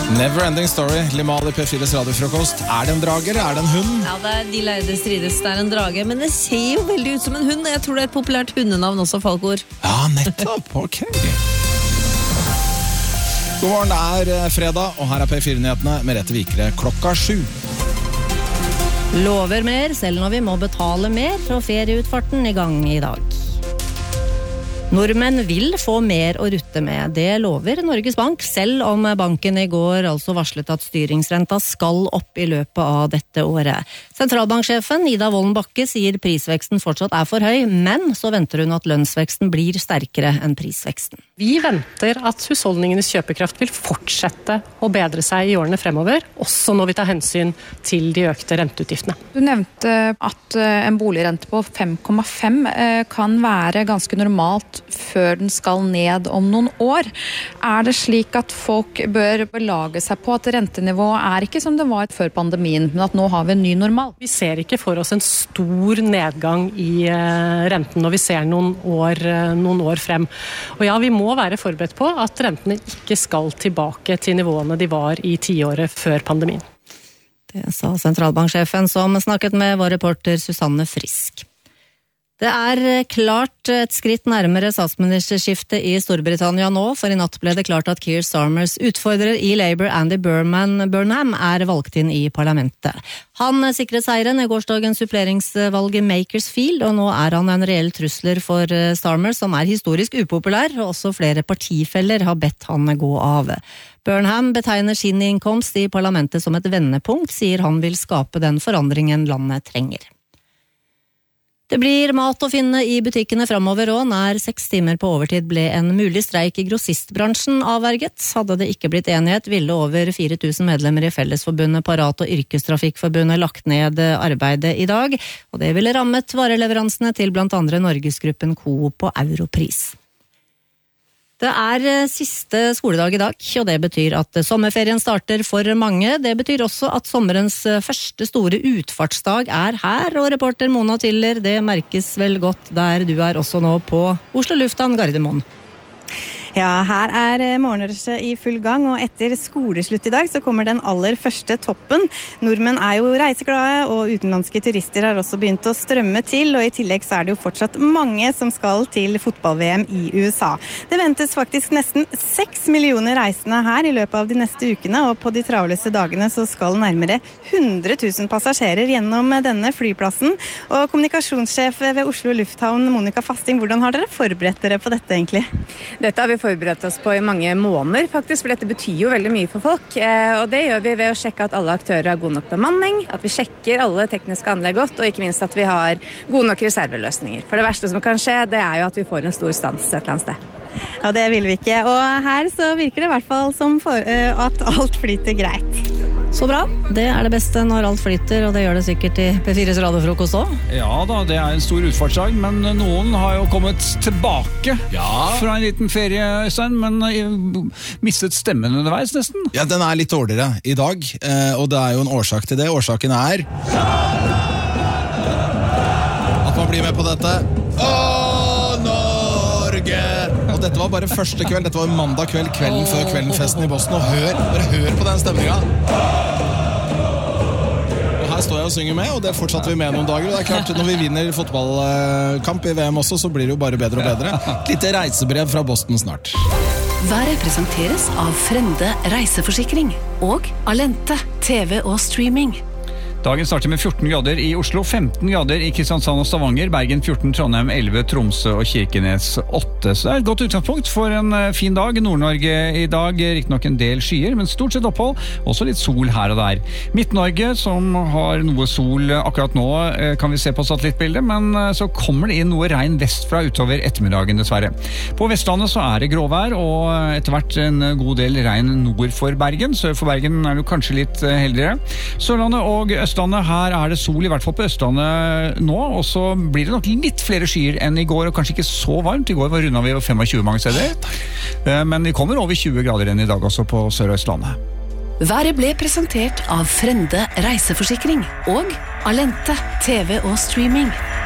Never Ending Story, Limal i P4s radiofrokost. Det en drage, eller det en hund? Ja, det de lærde strides, det en drage, men det ser jo veldig ut som en hund, og jeg tror det et populært hundenavn også, Falkor. Ja, nettopp, ok. God morgen, det fredag, og her P4-nyhetene med Rette Vikre 7:00. Lover mer, selv når vi må betale mer, og ferieutfarten i gang i dag. Nordmenn vil få mer å rutte med, det lover Norges Bank, selv om banken i går altså varslet at styringsrenta skal opp i løpet av dette året. Sentralbanksjefen Ida Wolden Bakke sier prisveksten fortsatt for høy, men så venter hun at lønnsveksten blir sterkere enn prisveksten. Vi venter at husholdningenes kjøpekraft vil fortsette å bedre seg i årene fremover, også når vi tar hensyn til de økte renteutgiftene. Du nevnte at en boligrente på 5,5 kan være ganske normalt før den skal ned om noen år. Det slik at folk bør belage seg på at rentenivået ikke som det var før pandemien, men at nå har vi en ny normal? Vi ser ikke for oss en stor nedgang i renten når vi ser noen år frem. Og ja, vi må være forberedt på at rentene ikke skal tilbake til nivåene de var i 10-året før pandemien. Det sa sentralbanksjefen som snakket med vår reporter Susanne Frisk. Det klart et skritt nærmere statsministerskiftet i Storbritannia nå, for i natt ble det klart at Keir Starmers utfordrer i Labour Andy Burnham valgt inn i parlamentet. Han sikret seieren i gårsdagens suppleringsvalg i Makersfield, og nå han en reell trusler for Starmer, som historisk upopulær, og også flere partifeller har bedt han gå av. Burnham betegner sin innkomst i parlamentet som et vendepunkt, sier han vil skape den forandringen landet trenger. Det blir mat å finne i butikkene fremover, og nær 6 timer på overtid ble en mulig streik i grossistbransjen avverget. Hadde det ikke blitt enighet, ville over 4000 medlemmer i Fellesforbundet Parat og Yrkestrafikkforbundet lagt ned arbeidet i dag, og det ville rammet vareleveransene til blant andre Norgesgruppen Coop og Europris. Det siste skoledag i dag, og det betyr at sommerferien starter for mange. Det betyr også at sommerens første store utfartsdag her, og reporter Mona Tiller, det merkes vel godt der du også nå på Oslo Lufthavn Gardermoen. Ja, her morgenrushet i full gang, og etter skoleslutt i dag så kommer den aller første toppen. Nordmenn jo reiseglade, og utenlandske turister har også begynt å strømme til, og i tillegg så det jo fortsatt mange som skal til fotball-VM i USA. Det ventes faktisk nesten 6 millioner reisende her i løpet av de neste ukene, og på de travleste dagene så skal nærmere 100 000 passasjerer gjennom denne flyplassen. Og kommunikasjonssjef ved Oslo Lufthavn, Monica Fasting, hvordan har dere forberedt dere på dette egentlig? Dette har vi forberedt oss på i mange måneder faktisk, for dette betyr jo veldig mye for folk, og det gjør vi ved å sjekke at alle aktører har god nok bemanning, at vi sjekker alle tekniske anlegg godt, og ikke minst at vi har gode nok reserveløsninger. For det verste som kan skje, det jo at vi får en stor stans et eller annet sted. Ja, det vil vi ikke, og her så virker det i hvert fall som at alt flyter greit. Så bra, det det beste når alt flyter, og det gjør det sikkert i P4s radiofrokost også. Ja da, det en stor utfartsdag, men noen har jo kommet tilbake fra en liten ferie, Øystein, men mistet stemmen underveis nesten. Ja, den litt dårligere i dag, og det jo en årsak til det. Årsaken at man blir med på dette. Norge! Og dette var bare første kveld, dette var mandag kveld, kvelden før kveldenfesten i Boston, og bare hør på den stemningen. Og her står jeg og synger med, og det fortsatte vi med noen dager, og det klart, når vi vinner fotballkamp i VM også, så blir det jo bare bedre og bedre. Et lite reisebrev fra Boston snart. Været presenteres av Frende reiseforsikring og Alente, TV og streaming. Dagen starter med 14 grader i Oslo, 15 grader i Kristiansand og Stavanger, Bergen 14, Trondheim 11, Tromsø og Kirkenes 8. Så det et godt utgangspunkt for en fin dag. Nord-Norge i dag, riktig nok en del skyer, men stort sett opphold, også litt sol her og der. Midt-Norge, som har noe sol akkurat nå, kan vi se på satellittbildet, men så kommer det inn noe regn vestfra utover ettermiddagen dessverre. På Vestlandet så det gråvær, og etter hvert en god del regn nord for Bergen. Sør for Bergen det kanskje litt heldigere. Sørlandet og Østlandet, her det sol i hvert fall på Østlandet nå, og så blir det nok litt flere skyer enn i går, og kanskje ikke så varmt. I går var rundet vi 25 mange steder, men vi kommer over 20 grader enn i dag også på Sør- og Østlandet. Været ble presentert av Frende reiseforsikring og Alente, TV og streaming.